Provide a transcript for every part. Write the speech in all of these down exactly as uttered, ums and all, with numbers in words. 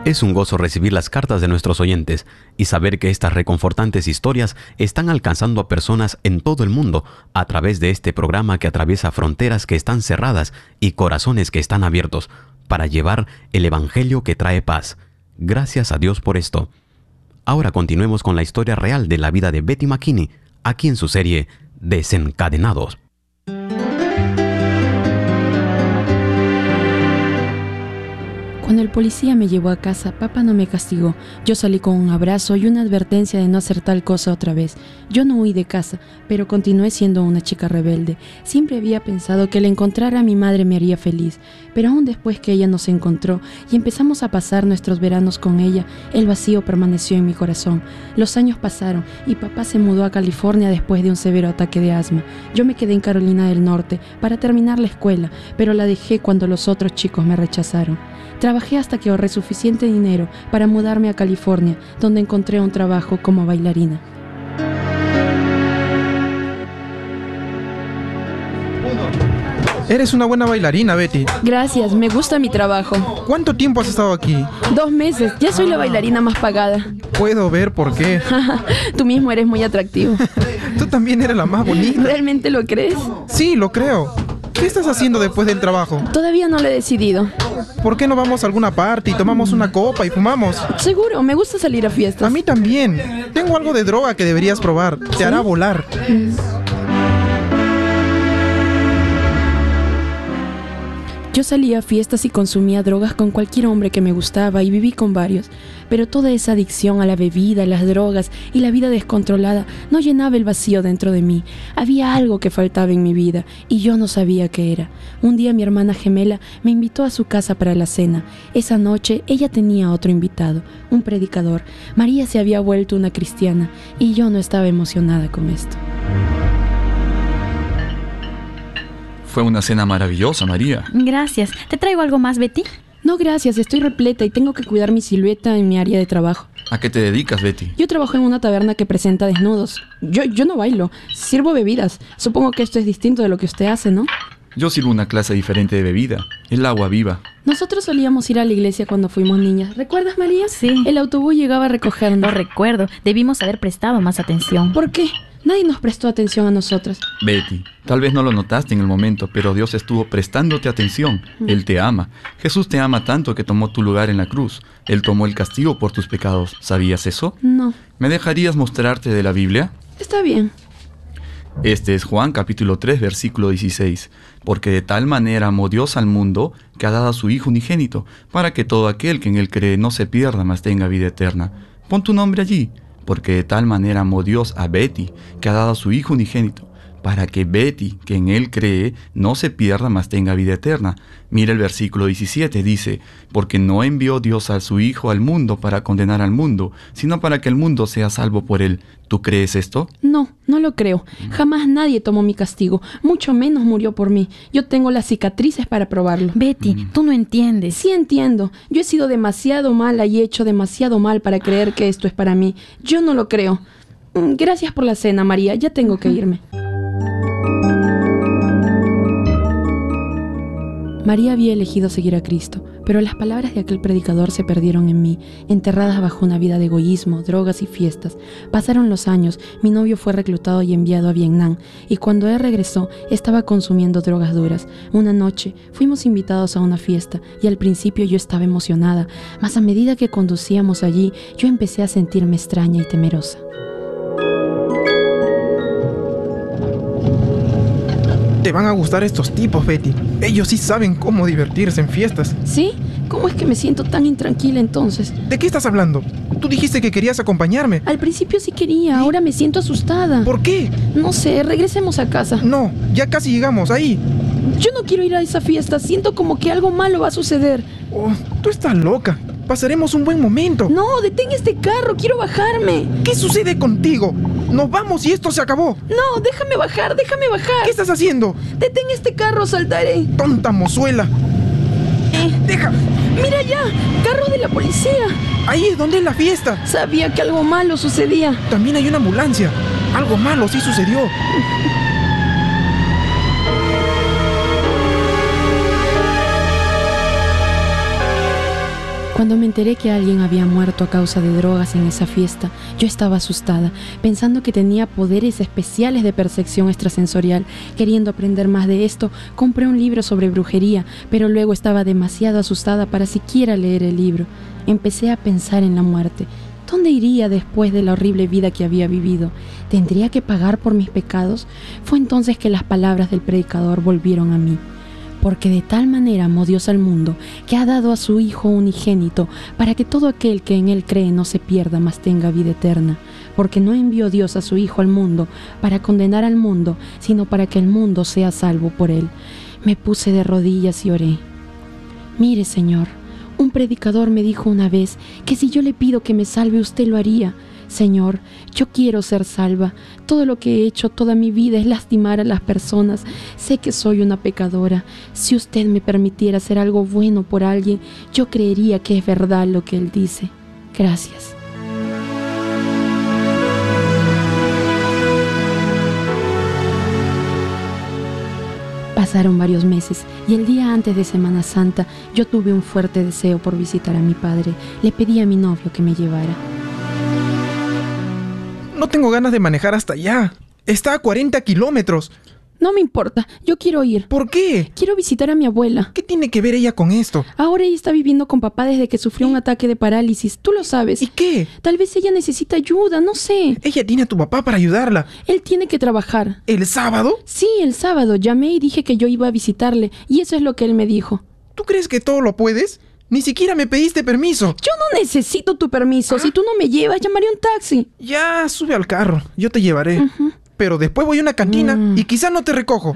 Es un gozo recibir las cartas de nuestros oyentes y saber que estas reconfortantes historias están alcanzando a personas en todo el mundo a través de este programa que atraviesa fronteras que están cerradas y corazones que están abiertos para llevar el evangelio que trae paz. Gracias a Dios por esto. Ahora continuemos con la historia real de la vida de Betty McKinney, aquí en su serie Desencadenados. Cuando el policía me llevó a casa, papá no me castigó. Yo salí con un abrazo y una advertencia de no hacer tal cosa otra vez. Yo no huí de casa, pero continué siendo una chica rebelde. Siempre había pensado que el encontrar a mi madre me haría feliz, pero aún después que ella nos encontró y empezamos a pasar nuestros veranos con ella, el vacío permaneció en mi corazón. Los años pasaron y papá se mudó a California después de un severo ataque de asma. Yo me quedé en Carolina del Norte para terminar la escuela, pero la dejé cuando los otros chicos me rechazaron. Trabajé hasta que ahorré suficiente dinero para mudarme a California, donde encontré un trabajo como bailarina. Eres una buena bailarina, Betty. Gracias, me gusta mi trabajo. ¿Cuánto tiempo has estado aquí? Dos meses, ya soy la bailarina más pagada. Puedo ver por qué. Tú mismo eres muy atractivo. Tú también eres la más bonita. ¿Realmente lo crees? Sí, lo creo. ¿Qué estás haciendo después del trabajo? Todavía no lo he decidido. ¿Por qué no vamos a alguna parte y tomamos una copa y fumamos? Seguro, me gusta salir a fiestas. A mí también. Tengo algo de droga que deberías probar. Te ¿Sí? hará volar. Mm. Yo salía a fiestas y consumía drogas con cualquier hombre que me gustaba y viví con varios, pero toda esa adicción a la bebida, las drogas y la vida descontrolada no llenaba el vacío dentro de mí. Había algo que faltaba en mi vida y yo no sabía qué era. Un día mi hermana gemela me invitó a su casa para la cena. Esa noche ella tenía otro invitado, un predicador. María se había vuelto una cristiana y yo no estaba emocionada con esto. Fue una cena maravillosa, María. Gracias. ¿Te traigo algo más, Betty? No, gracias. Estoy repleta y tengo que cuidar mi silueta en mi área de trabajo. ¿A qué te dedicas, Betty? Yo trabajo en una taberna que presenta desnudos. Yo, yo no bailo. Sirvo bebidas. Supongo que esto es distinto de lo que usted hace, ¿no? Yo sirvo una clase diferente de bebida. El agua viva. Nosotros solíamos ir a la iglesia cuando fuimos niñas. ¿Recuerdas, María? Sí. El autobús llegaba a recogernos. Lo recuerdo. Debimos haber prestado más atención. ¿Por qué? Nadie nos prestó atención a nosotras. Betty, tal vez no lo notaste en el momento, pero Dios estuvo prestándote atención. Mm. Él te ama. Jesús te ama tanto que tomó tu lugar en la cruz. Él tomó el castigo por tus pecados. ¿Sabías eso? No. ¿Me dejarías mostrarte de la Biblia? Está bien. Este es Juan capítulo tres, versículo dieciséis. Porque de tal manera amó Dios al mundo que ha dado a su Hijo unigénito, para que todo aquel que en él cree no se pierda, mas tenga vida eterna. Pon tu nombre allí. Porque de tal manera amó Dios a Betty, que ha dado a su Hijo unigénito, para que Betty, que en él cree, no se pierda, mas tenga vida eterna. Mira el versículo diecisiete, dice, porque no envió Dios a su Hijo al mundo para condenar al mundo, sino para que el mundo sea salvo por él. ¿Tú crees esto? No, no lo creo. Jamás nadie tomó mi castigo, mucho menos murió por mí. Yo tengo las cicatrices para probarlo. Betty, mm. tú no entiendes. Sí entiendo. Yo he sido demasiado mala y he hecho demasiado mal para creer que esto es para mí. Yo no lo creo. Gracias por la cena, María. Ya tengo que irme. María había elegido seguir a Cristo, pero las palabras de aquel predicador se perdieron en mí, enterradas bajo una vida de egoísmo, drogas y fiestas. Pasaron los años, mi novio fue reclutado y enviado a Vietnam, y cuando él regresó, estaba consumiendo drogas duras. Una noche, fuimos invitados a una fiesta, y al principio yo estaba emocionada, mas a medida que conducíamos allí, yo empecé a sentirme extraña y temerosa. Te van a gustar estos tipos, Betty. Ellos sí saben cómo divertirse en fiestas. ¿Sí? ¿Cómo es que me siento tan intranquila entonces? ¿De qué estás hablando? Tú dijiste que querías acompañarme. Al principio sí quería, ¿sí? Ahora me siento asustada. ¿Por qué? No sé, regresemos a casa. No, ya casi llegamos, ahí. Yo no quiero ir a esa fiesta, siento como que algo malo va a suceder. Oh, tú estás loca. Pasaremos un buen momento. No, detén este carro, quiero bajarme. ¿Qué sucede contigo? Nos vamos y esto se acabó. No, déjame bajar, déjame bajar. ¿Qué estás haciendo? Detén este carro, saltaré. Tonta mozuela. Eh, Deja. Mira ya, carro de la policía. Ahí es donde es la fiesta. Sabía que algo malo sucedía. También hay una ambulancia. Algo malo sí sucedió. Cuando me enteré que alguien había muerto a causa de drogas en esa fiesta, yo estaba asustada, pensando que tenía poderes especiales de percepción extrasensorial. Queriendo aprender más de esto, compré un libro sobre brujería, pero luego estaba demasiado asustada para siquiera leer el libro. Empecé a pensar en la muerte. ¿Dónde iría después de la horrible vida que había vivido? ¿Tendría que pagar por mis pecados? Fue entonces que las palabras del predicador volvieron a mí. Porque de tal manera amó Dios al mundo, que ha dado a su Hijo unigénito, para que todo aquel que en Él cree no se pierda, mas tenga vida eterna. Porque no envió Dios a su Hijo al mundo para condenar al mundo, sino para que el mundo sea salvo por Él. Me puse de rodillas y oré. Mire, Señor, un predicador me dijo una vez que si yo le pido que me salve, usted lo haría. Señor, yo quiero ser salva. Todo lo que he hecho toda mi vida es lastimar a las personas. Sé que soy una pecadora. Si usted me permitiera hacer algo bueno por alguien, yo creería que es verdad lo que él dice. Gracias. Pasaron varios meses y el día antes de Semana Santa yo tuve un fuerte deseo por visitar a mi padre. Le pedí a mi novio que me llevara. No tengo ganas de manejar hasta allá. Está a cuarenta kilómetros. No me importa, yo quiero ir. ¿Por qué? Quiero visitar a mi abuela. ¿Qué tiene que ver ella con esto? Ahora ella está viviendo con papá desde que sufrió un ataque de parálisis. Tú lo sabes. ¿Y qué? Tal vez ella necesita ayuda, no sé. Ella tiene a tu papá para ayudarla. Él tiene que trabajar. ¿El sábado? Sí, el sábado. Llamé y dije que yo iba a visitarle. Y eso es lo que él me dijo. ¿Tú crees que todo lo puedes? Ni siquiera me pediste permiso. Yo no necesito tu permiso. ¿Ah? Si tú no me llevas, llamaré un taxi. Ya, sube al carro. Yo te llevaré. Uh-huh. Pero después voy a una cantina mm. y quizás no te recojo.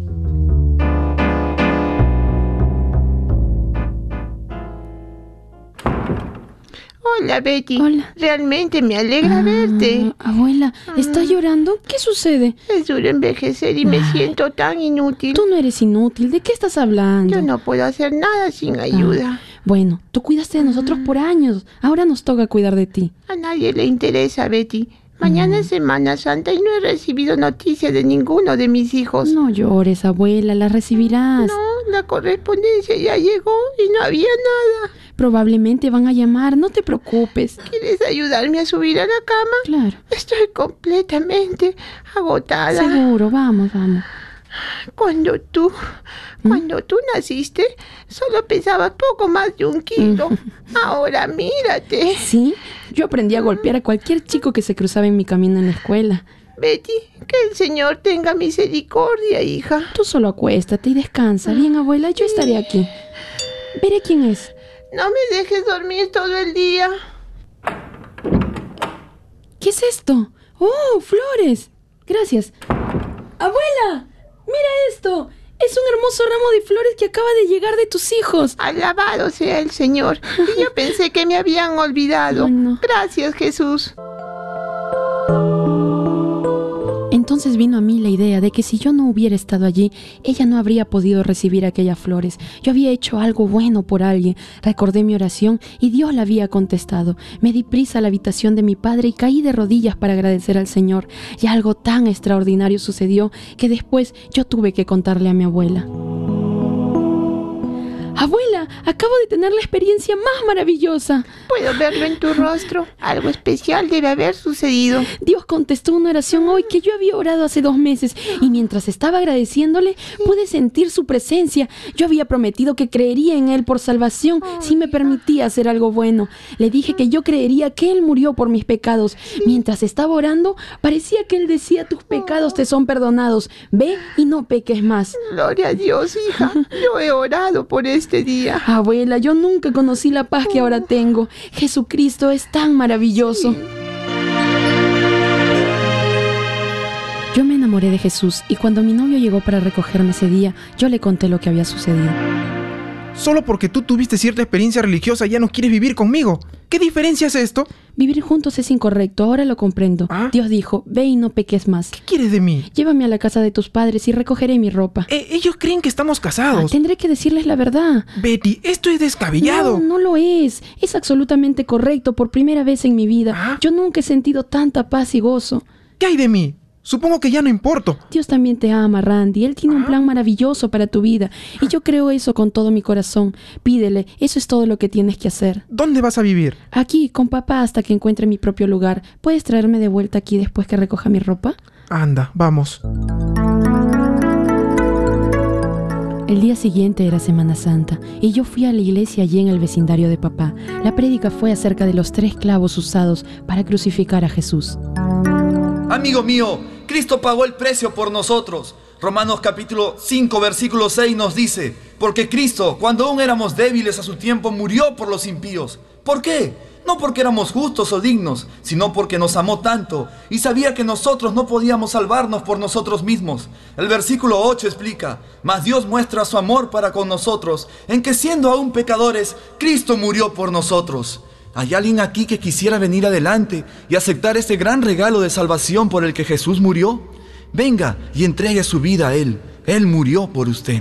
Hola, Betty. Hola. Realmente me alegra ah, verte. Abuela, ¿estás llorando? ¿Qué sucede? Es duro envejecer y me ah. siento tan inútil. Tú no eres inútil. ¿De qué estás hablando? Yo no puedo hacer nada sin ayuda. Ah. Bueno, tú cuidaste de nosotros por años. Ahora nos toca cuidar de ti. A nadie le interesa, Betty. Mañana es Semana Santa y no he recibido noticias de ninguno de mis hijos. No llores, abuela, la recibirás. No, la correspondencia ya llegó y no había nada. Probablemente van a llamar, no te preocupes. ¿Quieres ayudarme a subir a la cama? Claro. Estoy completamente agotada. Seguro, vamos, vamos. Cuando tú, ¿Mm? cuando tú naciste, solo pesabas poco más de un kilo. Ahora mírate. Sí, yo aprendí a golpear a cualquier chico que se cruzaba en mi camino en la escuela. Betty, que el Señor tenga misericordia, hija. Tú solo acuéstate y descansa. Bien, abuela, yo estaré aquí. Veré quién es. No me dejes dormir todo el día. ¿Qué es esto? ¡Oh, flores! Gracias. ¡Abuela! ¡Mira esto! Es un hermoso ramo de flores que acaba de llegar de tus hijos. Alabado sea el Señor. Y yo pensé que me habían olvidado. Ay, no. Gracias, Jesús. Entonces vino a mí la idea de que si yo no hubiera estado allí, ella no habría podido recibir aquellas flores. Yo había hecho algo bueno por alguien. Recordé mi oración y Dios la había contestado. Me di prisa a la habitación de mi padre y caí de rodillas para agradecer al Señor. Y algo tan extraordinario sucedió que después yo tuve que contarle a mi abuela. Abuela, acabo de tener la experiencia más maravillosa. Puedo verlo en tu rostro. Algo especial debe haber sucedido. Dios contestó una oración hoy que yo había orado hace dos meses y mientras estaba agradeciéndole pude sentir su presencia. Yo había prometido que creería en Él por salvación si me permitía hacer algo bueno. Le dije que yo creería que Él murió por mis pecados. Mientras estaba orando, parecía que Él decía: tus pecados te son perdonados. Ve y no peques más. Gloria a Dios, hija. Yo he orado por eso. Este día. Abuela, yo nunca conocí la paz que ahora tengo. Jesucristo es tan maravilloso. Sí. Yo me enamoré de Jesús y cuando mi novio llegó para recogerme ese día, yo le conté lo que había sucedido. Solo porque tú tuviste cierta experiencia religiosa ya no quieres vivir conmigo. ¿Qué diferencia es esto? Vivir juntos es incorrecto, ahora lo comprendo. ¿Ah? Dios dijo: ve y no peques más. ¿Qué quieres de mí? Llévame a la casa de tus padres y recogeré mi ropa. Eh, ellos creen que estamos casados. Ah, tendré que decirles la verdad. Betty, esto es descabellado. No, no lo es. Es absolutamente correcto. Por primera vez en mi vida, ¿Ah? yo nunca he sentido tanta paz y gozo. ¿Qué hay de mí? Supongo que ya no importo. Dios también te ama, Randy. Él tiene un plan maravilloso para tu vida. Y yo creo eso con todo mi corazón. Pídele, eso es todo lo que tienes que hacer. ¿Dónde vas a vivir? Aquí, con papá, hasta que encuentre mi propio lugar. ¿Puedes traerme de vuelta aquí después que recoja mi ropa? Anda, vamos. El día siguiente era Semana Santa y yo fui a la iglesia allí en el vecindario de papá. La prédica fue acerca de los tres clavos usados para crucificar a Jesús. Amigo mío, Cristo pagó el precio por nosotros. Romanos capítulo cinco, versículo seis nos dice: porque Cristo, cuando aún éramos débiles a su tiempo, murió por los impíos. ¿Por qué? No porque éramos justos o dignos, sino porque nos amó tanto y sabía que nosotros no podíamos salvarnos por nosotros mismos. El versículo ocho explica: mas Dios muestra su amor para con nosotros, en que siendo aún pecadores, Cristo murió por nosotros. ¿Hay alguien aquí que quisiera venir adelante y aceptar este gran regalo de salvación por el que Jesús murió? Venga y entregue su vida a Él. Él murió por usted.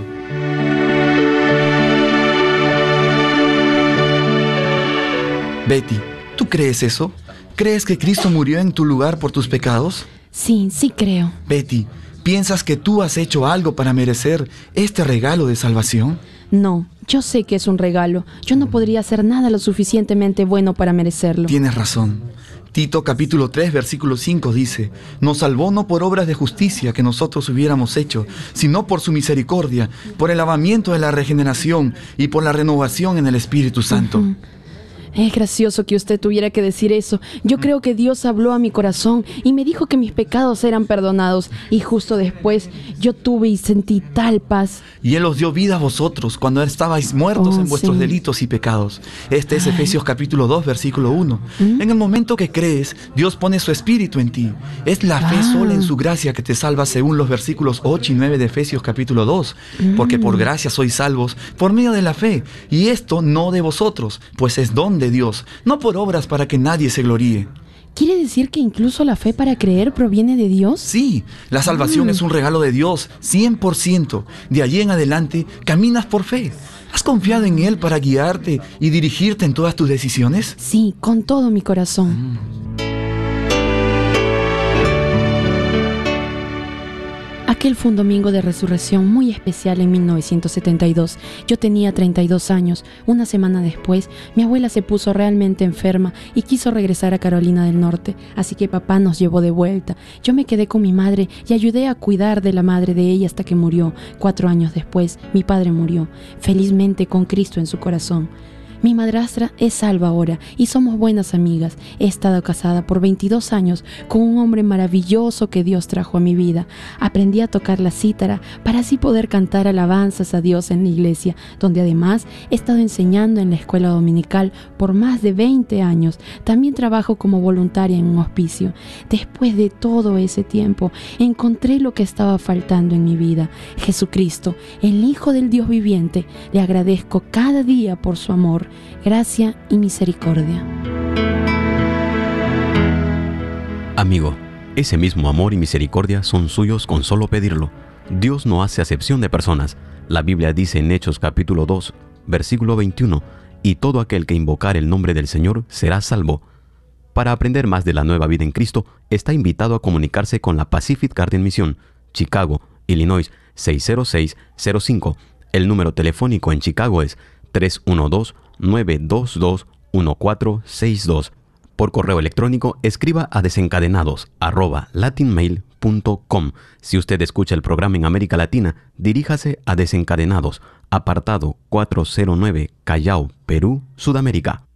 Betty, ¿tú crees eso? ¿Crees que Cristo murió en tu lugar por tus pecados? Sí, sí creo. Betty, ¿piensas que tú has hecho algo para merecer este regalo de salvación? No, yo sé que es un regalo. Yo no podría hacer nada lo suficientemente bueno para merecerlo. Tienes razón. Tito capítulo tres, versículo cinco dice: nos salvó no por obras de justicia que nosotros hubiéramos hecho, sino por su misericordia, por el lavamiento de la regeneración y por la renovación en el Espíritu Santo. Uh-huh. Es gracioso que usted tuviera que decir eso. Yo creo que Dios habló a mi corazón y me dijo que mis pecados eran perdonados. Y justo después yo tuve y sentí tal paz. Y Él os dio vida a vosotros cuando estabais muertos Oh, en vuestros sí. delitos y pecados. Este es Ay. Efesios capítulo dos, versículo uno. ¿Mm? En el momento que crees, Dios pone su espíritu en ti. Es la fe Ah. sola en su gracia que te salva, según los versículos ocho y nueve de Efesios capítulo dos. Mm. Porque por gracia sois salvos por medio de la fe. Y esto no de vosotros, pues es don de Dios, no por obras para que nadie se gloríe. ¿Quiere decir que incluso la fe para creer proviene de Dios? Sí, la salvación Mm. es un regalo de Dios, cien por ciento. De allí en adelante, caminas por fe. ¿Has confiado en Él para guiarte y dirigirte en todas tus decisiones? Sí, con todo mi corazón. Aquel fue un domingo de resurrección muy especial en mil novecientos setenta y dos. Yo tenía treinta y dos años. Una semana después, mi abuela se puso realmente enferma y quiso regresar a Carolina del Norte, así que papá nos llevó de vuelta. Yo me quedé con mi madre y ayudé a cuidar de la madre de ella hasta que murió. Cuatro años después, mi padre murió, felizmente con Cristo en su corazón. Mi madrastra es salva ahora y somos buenas amigas. He estado casada por veintidós años con un hombre maravilloso que Dios trajo a mi vida. Aprendí a tocar la cítara para así poder cantar alabanzas a Dios en la iglesia, donde además he estado enseñando en la escuela dominical por más de veinte años. También trabajo como voluntaria en un hospicio. Después de todo ese tiempo, encontré lo que estaba faltando en mi vida: Jesucristo, el Hijo del Dios viviente. Le agradezco cada día por su amor, gracia y misericordia. Amigo, ese mismo amor y misericordia son suyos con solo pedirlo. Dios no hace acepción de personas. La Biblia dice en Hechos capítulo dos, versículo veintiuno, y todo aquel que invocar el nombre del Señor será salvo. Para aprender más de la nueva vida en Cristo, está invitado a comunicarse con la Pacific Garden Mission, Chicago, Illinois seis cero seis cero cinco. El número telefónico en Chicago es tres uno dos, nueve dos dos, uno cuatro seis dos. Por correo electrónico, escriba a desencadenados arroba latinmail punto com. Si usted escucha el programa en América Latina, diríjase a Desencadenados, apartado cuatrocientos nueve, Callao, Perú, Sudamérica.